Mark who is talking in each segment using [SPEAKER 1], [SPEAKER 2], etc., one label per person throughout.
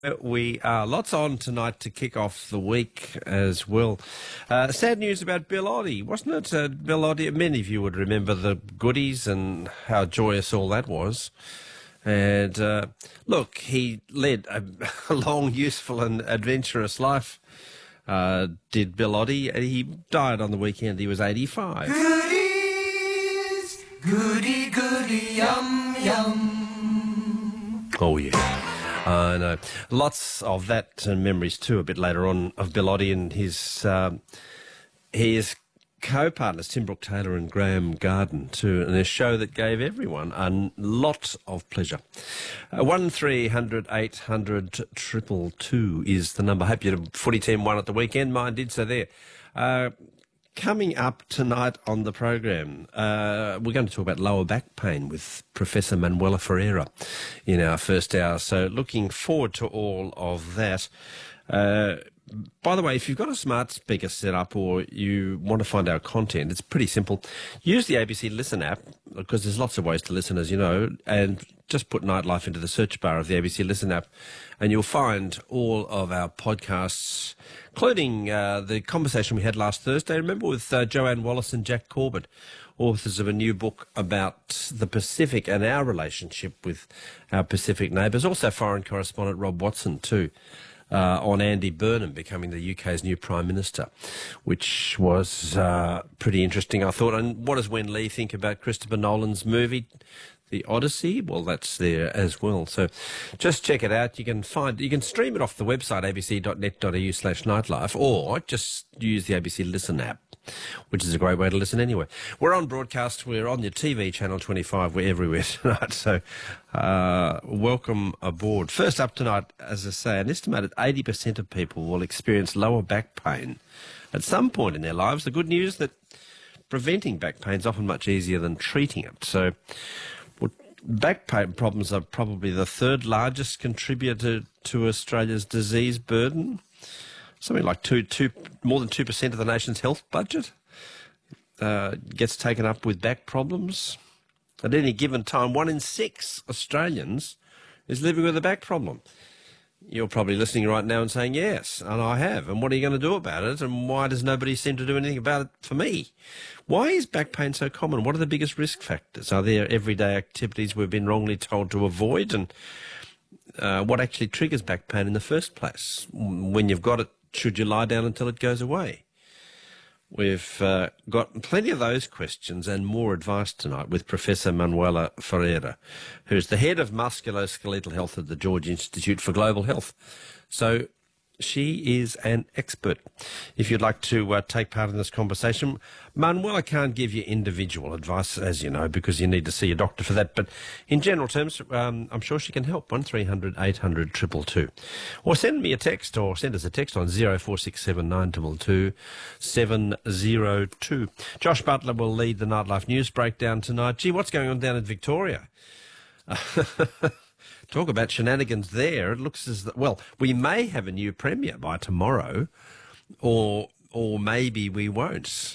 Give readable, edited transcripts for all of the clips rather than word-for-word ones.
[SPEAKER 1] We are lots on tonight to kick off the week as well. Sad news about Bill Oddie, wasn't it? Bill Oddie, many of you would remember the goodies and how joyous all that was. And look, he led a long, useful and adventurous life, did Bill Oddie. He died on the weekend. He was 85.
[SPEAKER 2] Goodies, goody, goody, yum, yum.
[SPEAKER 1] Oh, yeah. I know. Lots of that and memories too a bit later on of Bill Oddie and his co-partners Tim Brooke-Taylor and Graham Garden too, and a show that gave everyone a lot of pleasure. 1300 800 222 is the number. Hope your footy team won at the weekend. Mine did, so there. Coming up tonight on the program, we're going to talk about lower back pain with Professor Manuela Ferreira in our first hour. So looking forward to all of that. By the way, if you've got a smart speaker set up or you want to find our content, it's pretty simple. Use the ABC Listen app, because there's lots of ways to listen, as you know, and just put Nightlife into the search bar of the ABC Listen app, and you'll find all of our podcasts, including the conversation we had last Thursday, remember, with Joanne Wallace and Jack Corbett, authors of a new book about the Pacific and our relationship with our Pacific neighbours. Also foreign correspondent Rob Watson too, on Andy Burnham becoming the UK's new Prime Minister, which was pretty interesting, I thought. And what does Wen Lee think about Christopher Nolan's movie, The Odyssey? Well, that's there as well. So just check it out. You can stream it off the website abc.net.au/nightlife, or just use the ABC Listen app, which is a great way to listen anyway. We're on broadcast. We're on your TV, Channel 25. We're everywhere tonight. So welcome aboard. First up tonight, as I say, an estimated 80% of people will experience lower back pain at some point in their lives. The good news that preventing back pain is often much easier than treating it. So back pain problems are probably the third largest contributor to Australia's disease burden. Something like more than 2% of the nation's health budget gets taken up with back problems. At any given time, 1 in 6 Australians is living with a back problem. You're probably listening right now and saying, yes, and I have. And what are you going to do about it? And why does nobody seem to do anything about it for me? Why is back pain so common? What are the biggest risk factors? Are there everyday activities we've been wrongly told to avoid? And what actually triggers back pain in the first place? When you've got it, should you lie down until it goes away? We've got plenty of those questions and more advice tonight with Professor Manuela Ferreira, who's the head of musculoskeletal health at the George Institute for Global Health. So she is an expert. If you'd like to take part in this conversation, Manuela can't give you individual advice, as you know, because you need to see a doctor for that. But in general terms, I'm sure she can help. 1300 800 222. Or send me a text, or send us a text on 0467 922 702. Josh Butler will lead the Nightlife News breakdown tonight. Gee, what's going on down in Victoria? Talk about shenanigans there. It looks as though, well, we may have a new premier by tomorrow, or maybe we won't.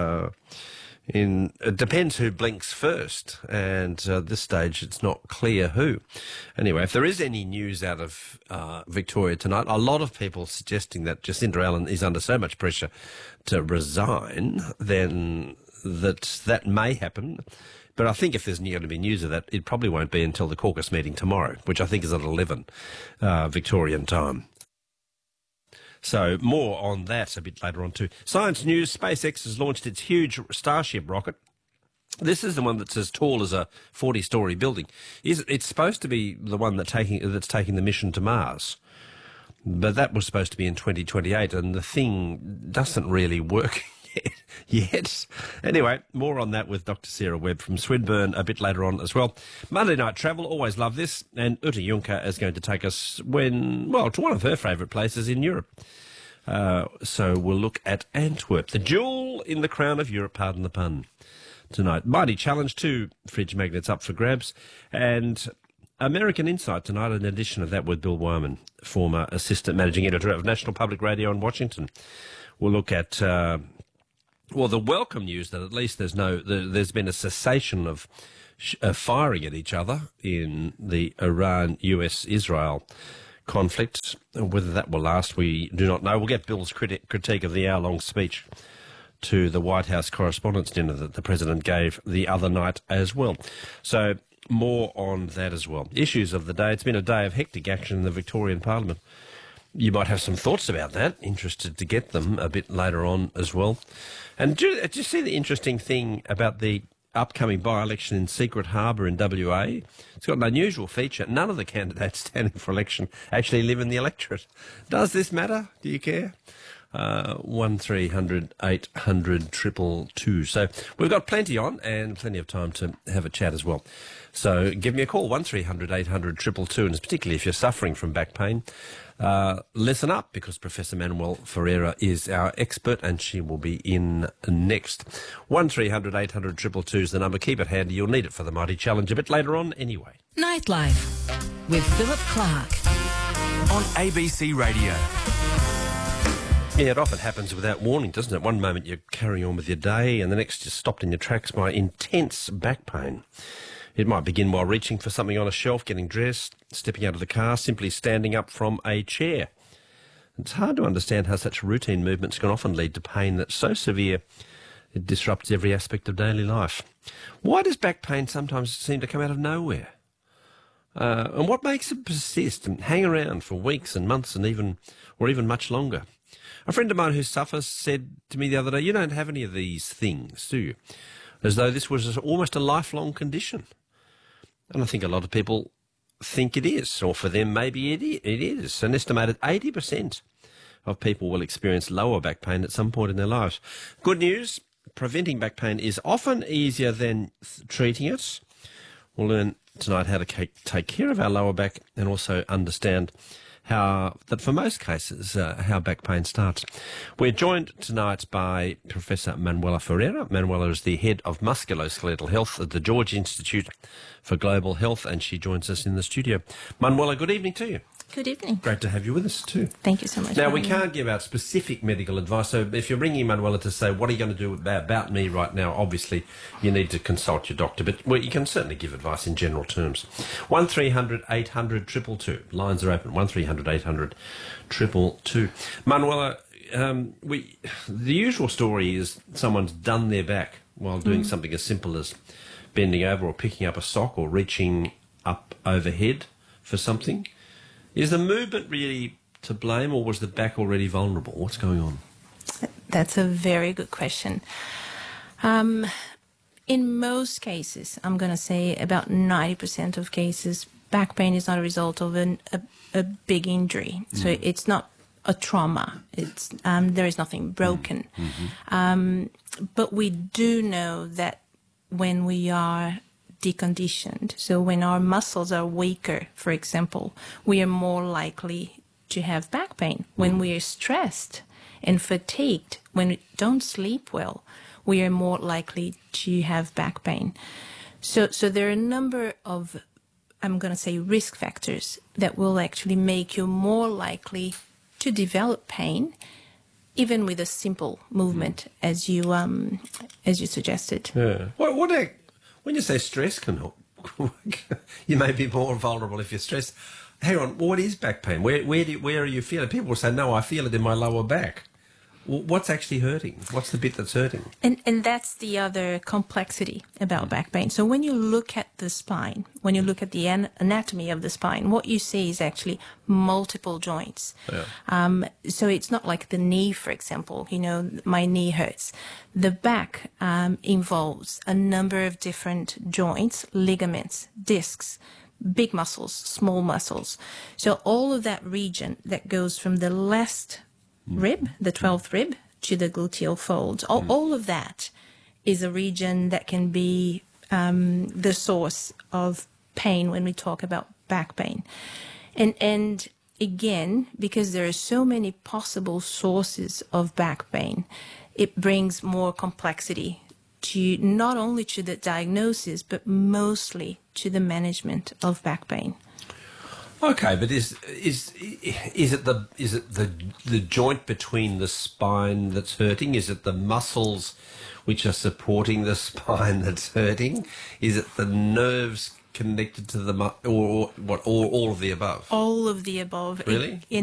[SPEAKER 1] It depends who blinks first, and at this stage it's not clear who. Anyway, if there is any news out of Victoria tonight, a lot of people suggesting that Jacinda Allen is under so much pressure to resign, then that may happen. But I think if there's going to be news of that, it probably won't be until the caucus meeting tomorrow, which I think is at 11 Victorian time. So more on that a bit later on too. Science news: SpaceX has launched its huge Starship rocket. This is the one that's as tall as a 40-storey building. It's supposed to be the one that's taking the mission to Mars. But that was supposed to be in 2028, and the thing doesn't really work yet. Anyway, more on that with Dr. Sarah Webb from Swinburne a bit later on as well. Monday Night Travel, always love this, and Uta Juncker is going to take us to one of her favourite places in Europe. So we'll look at Antwerp, the jewel in the crown of Europe, pardon the pun, tonight. Mighty Challenge, 2 fridge magnets up for grabs, and American Insight tonight, an edition of that with Bill Wyman, former assistant managing editor of National Public Radio in Washington. We'll look at the welcome news that at least there's been a cessation of firing at each other in the Iran-US-Israel conflict. Whether that will last, we do not know. We'll get Bill's critique of the hour-long speech to the White House Correspondents' Dinner that the President gave the other night as well. So more on that as well. Issues of the day. It's been a day of hectic action in the Victorian Parliament. You might have some thoughts about that. Interested to get them a bit later on as well. And do you see the interesting thing about the upcoming by-election in Secret Harbour in WA? It's got an unusual feature. None of the candidates standing for election actually live in the electorate. Does this matter? Do you care? 1300 800 222. So we've got plenty on and plenty of time to have a chat as well. So give me a call, 1300 800 222, and particularly if you're suffering from back pain, listen up, because Professor Manuel Ferreira is our expert and she will be in next. 1300 800 222 is the number. Keep it handy. You'll need it for the Mighty Challenge a bit later on anyway.
[SPEAKER 3] Nightlife with Philip Clark
[SPEAKER 4] on ABC Radio.
[SPEAKER 1] Yeah, it often happens without warning, doesn't it? One moment you're carrying on with your day and the next you're stopped in your tracks by intense back pain. It might begin while reaching for something on a shelf, getting dressed, stepping out of the car, simply standing up from a chair. It's hard to understand how such routine movements can often lead to pain that's so severe it disrupts every aspect of daily life. Why does back pain sometimes seem to come out of nowhere? And what makes it persist and hang around for weeks and months and even much longer? A friend of mine who suffers said to me the other day, "You don't have any of these things, do you?" As though this was almost a lifelong condition. And I think a lot of people think it is, or for them maybe it is. An estimated 80% of people will experience lower back pain at some point in their lives. Good news, preventing back pain is often easier than treating it. We'll learn tonight how to take care of our lower back and also understand how for most cases, how back pain starts. We're joined tonight by Professor Manuela Ferreira. Manuela is the head of musculoskeletal health at the George Institute for Global Health, and she joins us in the studio. Manuela, good evening to you.
[SPEAKER 5] Good evening.
[SPEAKER 1] Great to have you with us too.
[SPEAKER 5] Thank you so much.
[SPEAKER 1] Now, we can't give out specific medical advice, so if you're ringing Manuela to say, what are you going to do about me right now, obviously you need to consult your doctor, but you can certainly give advice in general terms. 1300 800 222. Lines are open, 1300 800 222. Manuela, the usual story is someone's done their back while doing something as simple as bending over or picking up a sock or reaching up overhead for something. Is the movement really to blame, or was the back already vulnerable? What's going on?
[SPEAKER 5] That's a very good question. In most cases, I'm going to say about 90% of cases, back pain is not a result of a big injury. So it's not a trauma. It's there is nothing broken. But we do know that when we are deconditioned, so when our muscles are weaker, for example, we are more likely to have back pain. When we are stressed and fatigued, when we don't sleep well, we are more likely to have back pain. So there are a number of, I'm going to say, risk factors that will actually make you more likely to develop pain, even with a simple movement, as you suggested.
[SPEAKER 1] Yeah. When you say stress can help, you may be more vulnerable if you're stressed. Hang on, what is back pain? Where are you feeling? People will say, no, I feel it in my lower back. What's actually hurting? What's the bit that's hurting?
[SPEAKER 5] And that's the other complexity about back pain. So when you look at the spine, when you look at the anatomy of the spine, what you see is actually multiple joints. Yeah. So it's not like the knee, for example, my knee hurts. The back involves a number of different joints, ligaments, discs, big muscles, small muscles. So all of that region that goes from the left rib, the 12th rib, to the gluteal folds. All of that is a region that can be the source of pain when we talk about back pain. And again, because there are so many possible sources of back pain, it brings more complexity to not only to the diagnosis, but mostly to the management of back pain.
[SPEAKER 1] Okay, but is it the joint between the spine that's hurting? Is it the muscles which are supporting the spine that's hurting? Is it the nerves connected to the or what? Or all of the above?
[SPEAKER 5] All of the above.
[SPEAKER 1] Really?